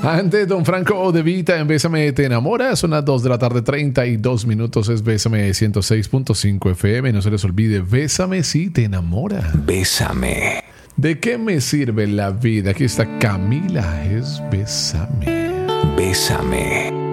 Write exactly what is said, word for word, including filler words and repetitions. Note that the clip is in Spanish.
Antes, Don Franco De Vita en Bésame Te Enamora. Son las dos de la tarde, treinta y dos minutos. Es Bésame ciento seis punto cinco F M. No se les olvide, Bésame si te enamora. Bésame. ¿De qué me sirve la vida? Aquí está Camila, es Bésame. Bésame.